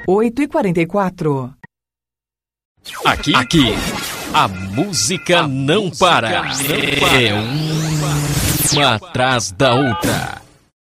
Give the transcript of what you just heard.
8h44. Aqui, a música não para. É uma atrás da outra.